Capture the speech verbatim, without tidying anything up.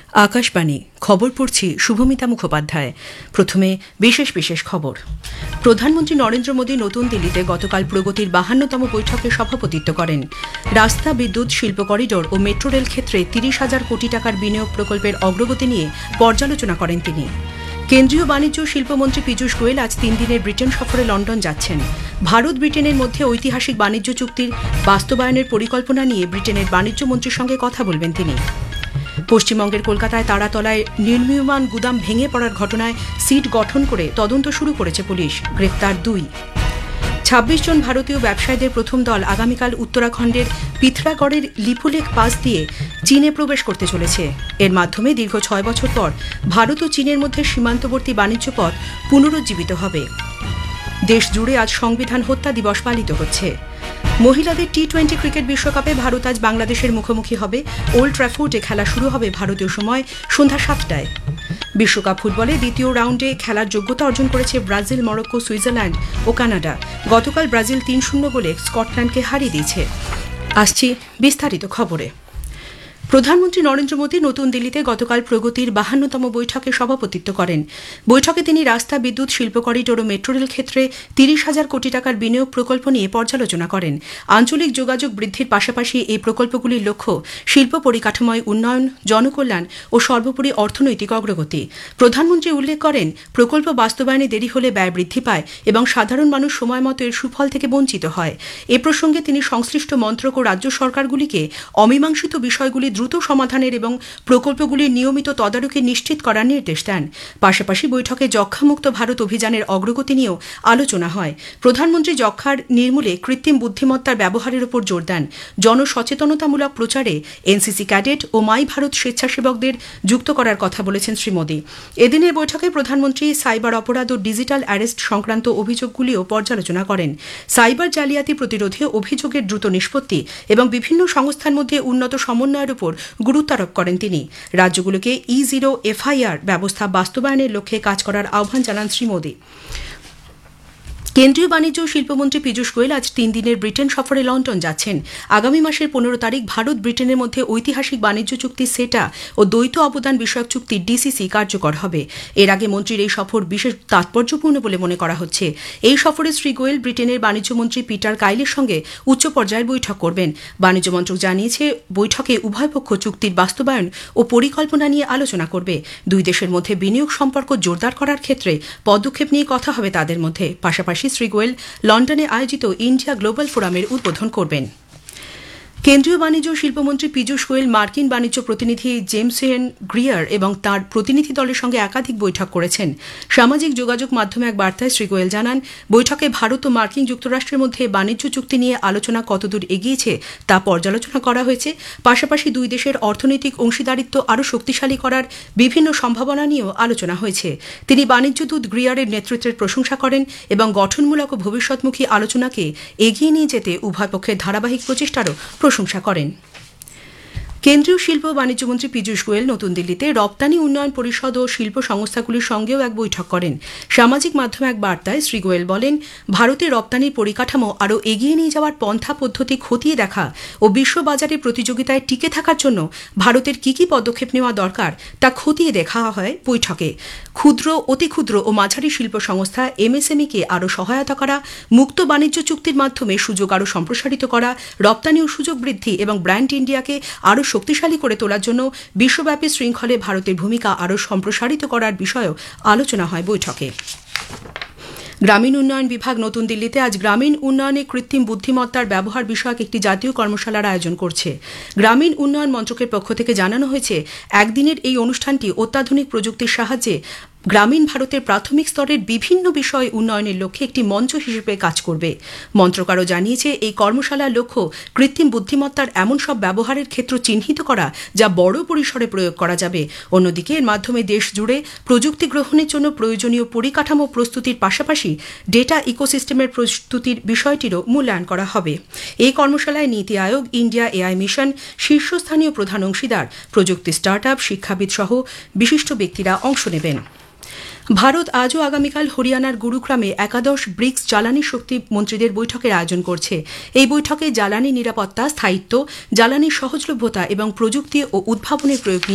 আকাশবাণী খবর পড়ছি শুভমিতা মুখোপাধ্যায়। প্রথমে বিশেষ বিশেষ খবর। প্রধানমন্ত্রী নরেন্দ্র মোদী নতুন দিল্লিতে গতকাল প্রগতির বাহান্নতম বৈঠকে সভাপতিত্ব করেন। রাস্তা, বিদ্যুৎ, শিল্প করিডোর ও মেট্রো রেল ক্ষেত্রে তিরিশ হাজার কোটি টাকার বিনিয়োগ প্রকল্পের অগ্রগতি নিয়ে পর্যালোচনা করেন তিনি। কেন্দ্রীয় বাণিজ্য শিল্পমন্ত্রী পীযূষ গোয়েল আজ তিন দিনের ব্রিটেন সফরে লন্ডন যাচ্ছেন। ভারত ব্রিটেনের মধ্যে ঐতিহাসিক বাণিজ্য চুক্তির বাস্তবায়নের পরিকল্পনা নিয়ে ব্রিটেনের বাণিজ্য মন্ত্রীর সঙ্গে কথা বলবেন তিনি। পশ্চিমবঙ্গের কলকাতায় তারাতলায় নির্মীয়মান গুদাম ভেঙে পড়ার ঘটনায় সিট গঠন করে তদন্ত শুরু করেছে পুলিশ। গ্রেপ্তার দুই। ছাব্বিশ জন ভারতীয় ব্যবসায়ীদের প্রথম দল আগামীকাল উত্তরাখণ্ডের পিথরাগড়ের লিপুলেক পাস দিয়ে চীনে প্রবেশ করতে চলেছে। এর মাধ্যমে দীর্ঘ ছয় বছর পর ভারত ও চীনের মধ্যে সীমান্তবর্তী বাণিজ্য পথ পুনরুজ্জীবিত হবে। দেশ জুড়ে আজ সংবিধান হত্যা দিবস পালিত হচ্ছে। মহিলাদের টি টোয়েন্টি ক্রিকেট বিশ্বকাপে ভারত আজ বাংলাদেশের মুখোমুখি হবে। ওল্ড ট্র্যাফোর্ডে খেলা শুরু হবে ভারতীয় সময় সন্ধ্যা সাতটায়। বিশ্বকাপ ফুটবলে দ্বিতীয় রাউন্ডে খেলার যোগ্যতা অর্জন করেছে ব্রাজিল, মরক্কো, সুইজারল্যান্ড ও কানাডা। গতকাল ব্রাজিল তিন শূন্য গোলে স্কটল্যান্ডকে হারিয়ে দিয়েছে। আসছি বিস্তারিত খবরে। প্রধানমন্ত্রী নরেন্দ্র মোদী নতুন দিল্লিতে গতকাল প্রগতির বাহান্নতম বৈঠকে সভাপতিত্ব করেন। বৈঠকে তিনি রাস্তা, বিদ্যুৎ, শিল্প করিডোর ও মেট্রো রেল ক্ষেত্রে তিরিশ হাজার কোটি টাকার বিনিয়োগ প্রকল্প নিয়ে পর্যালোচনা করেন। আঞ্চলিক যোগাযোগ বৃদ্ধির পাশাপাশি এই প্রকল্পগুলির লক্ষ্য শিল্প পরিকাঠামোয় উন্নয়ন, জনকল্যাণ ও সর্বোপরি অর্থনৈতিক অগ্রগতি। প্রধানমন্ত্রী উল্লেখ করেন, প্রকল্প বাস্তবায়নে দেরি হলে ব্যয় বৃদ্ধি পায় এবং সাধারণ মানুষ সময় মতো এর সুফল থেকে বঞ্চিত হয়। এ প্রসঙ্গে তিনি সংশ্লিষ্ট মন্ত্রক ও রাজ্য সরকারগুলিকে অমীমাংসিত বিষয়গুলি দ্রুত সমাধানের এবং প্রকল্পগুলির নিয়মিত তদারকি নিশ্চিত করার নির্দেশ দেন। পাশাপাশি বৈঠকে যক্ষ্মামুক্ত ভারত অভিযানের অগ্রগতি নিয়েও আলোচনা হয়। প্রধানমন্ত্রী যক্ষ্মার নির্মূলে কৃত্রিম বুদ্ধিমত্তার ব্যবহারের উপর জোর দেন। জনসচেতনতামূলক প্রচারে এনসিসি ক্যাডেট ও মাই ভারত স্বেচ্ছাসেবকদের যুক্ত করার কথা বলেছেন শ্রী মোদী। এদিনের বৈঠকে প্রধানমন্ত্রী সাইবার অপরাধ ও ডিজিটাল অ্যারেস্ট সংক্রান্ত অভিযোগগুলিও পর্যালোচনা করেন। সাইবার জালিয়াতি প্রতিরোধে অভিযোগের দ্রুত নিষ্পত্তি এবং বিভিন্ন সংস্থার মধ্যে উন্নত সমন্বয়ের উপর গুরুত্ব আরোপ করেন তিনি। রাজ্যগুলোকে ই জিরো এফআইআর ব্যবস্থা বাস্তবায়নের লক্ষ্যে কাজ করার আহ্বান জানান শ্রী মোদী। কেন্দ্রীয় বাণিজ্য ও শিল্পমন্ত্রী পীযূষ গোয়েল আজ তিন দিনের ব্রিটেন সফরে লন্ডন যাচ্ছেন। আগামী মাসের পনেরো তারিখ ভারত ব্রিটেনের মধ্যে ঐতিহাসিক বাণিজ্য চুক্তি সেটা ও দ্বৈত অবদান বিষয়ক চুক্তি ডিসিসি কার্যকর হবে। এর আগে মন্ত্রীর এই সফর বিশেষ তাৎপর্যপূর্ণ বলে মনে করা হচ্ছে। এই সফরে শ্রী গোয়েল ব্রিটেনের বাণিজ্য মন্ত্রী পিটার কাইলের সঙ্গে উচ্চ পর্যায়ের বৈঠক করবেন। বাণিজ্য মন্ত্রক জানিয়েছে, বৈঠকে উভয় পক্ষ চুক্তির বাস্তবায়ন ও পরিকল্পনা নিয়ে আলোচনা করবে। দুই দেশের মধ্যে বিনিয়োগ সম্পর্ক জোরদার করার ক্ষেত্রে পদক্ষেপ নিয়ে কথা হবে তাদের মধ্যে। পাশাপাশি শ্রী গোয়েল লন্ডনে আয়োজিত ইন্ডিয়া গ্লোবাল ফোরামের উদ্বোধন করবেন। কেন্দ্রীয় বাণিজ্য ও শিল্পমন্ত্রী পীযূষ গোয়েল মার্কিন বাণিজ্য প্রতিনিধি জেমস এন গ্রিয়ার এবং তাঁর প্রতিনিধি দলের সঙ্গে একাধিক বৈঠক করেছেন। সামাজিক যোগাযোগ মাধ্যমে এক বার্তায় শ্রী গোয়েল জানান, বৈঠকে ভারত ও মার্কিন যুক্তরাষ্ট্রের মধ্যে বাণিজ্য চুক্তি নিয়ে আলোচনা কতদূর এগিয়েছে তা পর্যালোচনা করা হয়েছে। পাশাপাশি দুই দেশের অর্থনৈতিক অংশীদারিত্ব আরও শক্তিশালী করার বিভিন্ন সম্ভাবনা নিয়েও আলোচনা হয়েছে। তিনি বাণিজ্য দূত গ্রিয়ারের নেতৃত্বের প্রশংসা করেন এবং গঠনমূলক ও ভবিষ্যৎমুখী আলোচনাকে এগিয়ে নিয়ে যেতে উভয় পক্ষের ধারাবাহিক প্রচেষ্টারও প্রশংসা করেন। কেন্দ্রীয় শিল্প ও বাণিজ্যমন্ত্রী পীযূষ গোয়েল নতুন দিল্লিতে রপ্তানি উন্নয়ন পরিষদ ও শিল্প সংস্থাগুলির সঙ্গেও এক বৈঠক করেন। সামাজিক মাধ্যমে এক বার্তায় শ্রী গোয়েল বলেন, ভারতের রপ্তানির পরিকাঠামো আরও এগিয়ে নিয়ে যাওয়ার পন্থা পদ্ধতি খতিয়ে দেখা ও বিশ্ববাজারে প্রতিযোগিতায় টিকে থাকার জন্য ভারতের কী কী পদক্ষেপ নেওয়া দরকার তা খতিয়ে দেখা হয় বৈঠকে। ক্ষুদ্র, অতি ক্ষুদ্র ও মাঝারি শিল্প সংস্থা এমএসএমইকে আরও সহায়তা করা, মুক্ত বাণিজ্য চুক্তির মাধ্যমে সুযোগ আরও সম্প্রসারিত করা, রপ্তানি ও সুযোগ বৃদ্ধি এবং ব্র্যান্ড ইন্ডিয়াকে আরও শক্তিশালী করে তোলার জন্য বিশ্বব্যাপী শৃঙ্খলে ভারতের ভূমিকা আরও সম্প্রসারিত করার বিষয়েও আলোচনা হয় বৈঠকে। গ্রামীণ উন্নয়ন বিভাগ নতুন দিল্লিতে আজ গ্রামীণ উন্নয়নে কৃত্রিম বুদ্ধিমত্তার ব্যবহার বিষয়ক একটি জাতীয় কর্মশালার আয়োজন করছে। গ্রামীণ উন্নয়ন মন্ত্রকের পক্ষ থেকে জানানো হয়েছে, একদিনের এই অনুষ্ঠানটি অত্যাধুনিক প্রযুক্তির সাহায্যে গ্রামীণ ভারতের প্রাথমিক স্তরের বিভিন্ন বিষয় উন্নয়নের লক্ষ্যে একটি মঞ্চ হিসেবে কাজ করবে। মন্ত্রক আরও জানিয়েছে, এই কর্মশালার লক্ষ্য কৃত্রিম বুদ্ধিমত্তার এমন সব ব্যবহারের ক্ষেত্র চিহ্নিত করা যা বড় পরিসরে প্রয়োগ করা যাবে। অন্যদিকে এর মাধ্যমে দেশ জুড়ে প্রযুক্তি গ্রহণের জন্য প্রয়োজনীয় পরিকাঠামো প্রস্তুতির পাশাপাশি ডেটা ইকোসিস্টেমের প্রস্তুতির বিষয়টিরও মূল্যায়ন করা হবে। এই কর্মশালায় নীতি আয়োগ, ইন্ডিয়া এআই মিশন, শীর্ষস্থানীয় প্রধান অংশীদার, প্রযুক্তি স্টার্টআপ, শিক্ষাবিদ সহ বিশিষ্ট ব্যক্তিরা অংশ নেবেন। ভারত আজও আগামীকাল হরিয়ানার গুরুগ্রামে একাদশ ব্রিক্স জ্বালানি শক্তি মন্ত্রীদের বৈঠকের আয়োজন করছে। এই বৈঠকে জ্বালানি নিরাপত্তা, স্থায়িত্ব, জ্বালানি সহজলভ্যতা এবং প্রযুক্তি ও উদ্ভাবনের প্রয়োগ